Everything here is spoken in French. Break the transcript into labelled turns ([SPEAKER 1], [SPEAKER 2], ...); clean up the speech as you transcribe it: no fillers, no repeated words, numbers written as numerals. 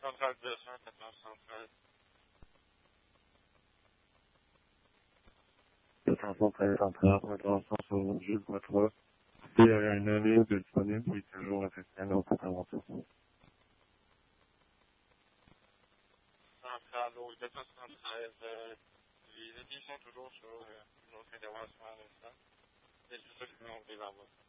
[SPEAKER 1] centrale 214 centrale.
[SPEAKER 2] 213 centrale, présentation sur Jules Poitras. Il y a une ligne disponible, puis toujours effectuelle en intervention.
[SPEAKER 1] Centrale au 273, les équipes sont toujours sur une autre intervention à l'instant. C'est juste ça que nous on les envoie.